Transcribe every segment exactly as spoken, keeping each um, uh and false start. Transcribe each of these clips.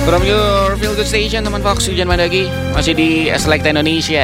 From your feel good station, teman Fox, hujan Mandagi masih di Select Indonesia.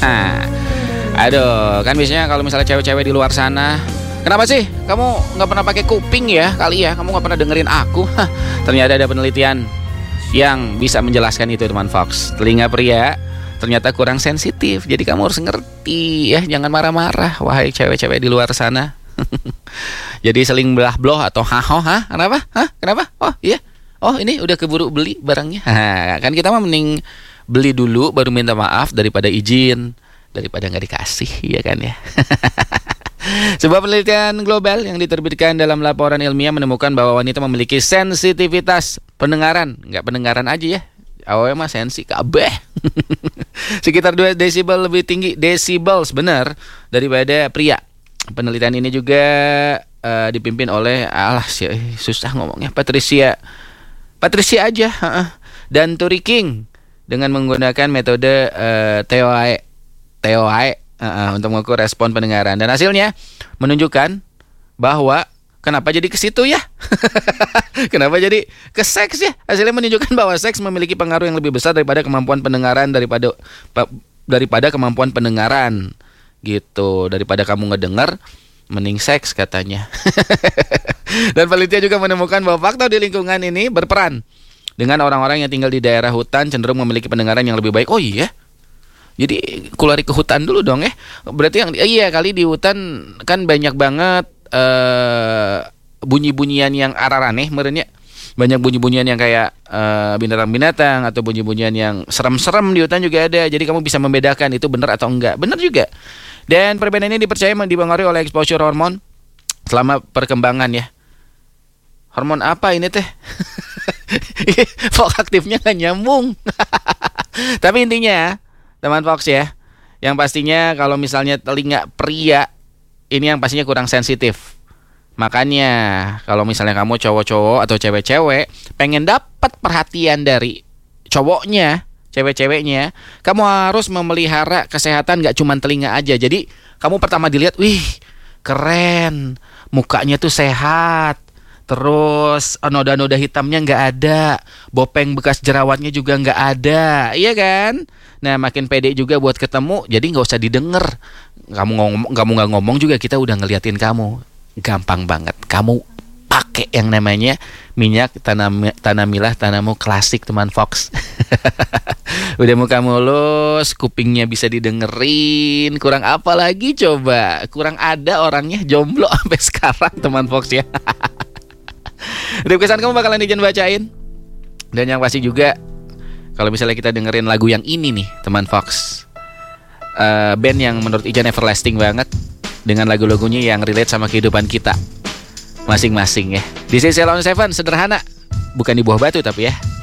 Aduh, kan biasanya kalau misalnya cewek-cewek di luar sana, kenapa sih kamu nggak pernah pakai kuping ya? Kali ya, kamu nggak pernah dengerin aku. Ternyata ada penelitian yang bisa menjelaskan itu, teman Fox. Telinga pria ternyata kurang sensitif, jadi kamu harus ngerti ya, jangan marah-marah, wahai cewek-cewek di luar sana. Jadi seling belah bloh atau haho, ha? Kenapa? Hah? Kenapa? Oh iya. Oh ini udah keburu beli barangnya. Ha, kan kita mah mending beli dulu baru minta maaf daripada izin, daripada nggak dikasih, ya kan ya. Sebuah penelitian global yang diterbitkan dalam laporan ilmiah menemukan bahwa wanita memiliki sensitivitas pendengaran, nggak pendengaran aja ya, awe mah sensi kabeh. Sekitar dua desibel lebih tinggi, decibels benar, daripada pria. Penelitian ini juga uh, dipimpin oleh alah susah ngomongnya Patricia Patricia aja uh, dan Turi King dengan menggunakan metode uh, T O I T O I uh, untuk mengukur respon pendengaran, dan hasilnya menunjukkan bahwa kenapa jadi ke situ ya? Kenapa jadi ke seks ya? Hasilnya menunjukkan bahwa seks memiliki pengaruh yang lebih besar daripada kemampuan pendengaran daripada daripada kemampuan pendengaran gitu. Daripada kamu ngedengar, mending seks katanya. Dan penelitian juga menemukan bahwa faktor di lingkungan ini berperan. Dengan orang-orang yang tinggal di daerah hutan cenderung memiliki pendengaran yang lebih baik. Oh iya, jadi kulari ke hutan dulu dong ya. Berarti yang iya kali di hutan kan banyak banget uh, bunyi-bunyian yang araraneh merenya. Banyak bunyi-bunyian yang kayak uh, binatang-binatang atau bunyi-bunyian yang serem-serem di hutan juga ada. Jadi kamu bisa membedakan itu benar atau enggak. Benar juga. Dan perbedaan ini dipercaya dipengaruhi oleh exposure hormon selama perkembangan ya. Hormon apa ini teh? Fox aktifnya gak nyambung. Tapi intinya teman Fox ya, yang pastinya kalau misalnya telinga pria ini yang pastinya kurang sensitif. Makanya kalau misalnya kamu cowok-cowok atau cewek-cewek pengen dapat perhatian dari cowoknya, cewek-ceweknya, kamu harus memelihara kesehatan gak cuma telinga aja. Jadi kamu pertama dilihat, wih keren, mukanya tuh sehat, terus noda-noda hitamnya gak ada, bopeng bekas jerawatnya juga gak ada, iya kan? Nah makin pede juga buat ketemu, jadi gak usah didengar. Kamu ngomong, kamu gak ngomong juga kita udah ngeliatin kamu. Gampang banget, kamu pakai yang namanya minyak tanam tanamilah tanamu klasik, teman Fox. Udah muka mulus, kupingnya bisa didengerin, kurang apa lagi coba? Kurang ada orangnya jomblo sampai sekarang, teman Fox ya. Requestan kamu bakalan Ijan bacain. Dan yang pasti juga kalau misalnya kita dengerin lagu yang ini nih, teman Fox, uh, band yang menurut Ijan everlasting banget, dengan lagu-lagunya yang relate sama kehidupan kita masing-masing ya. This is Elon Seven, sederhana, bukan di buah batu tapi ya.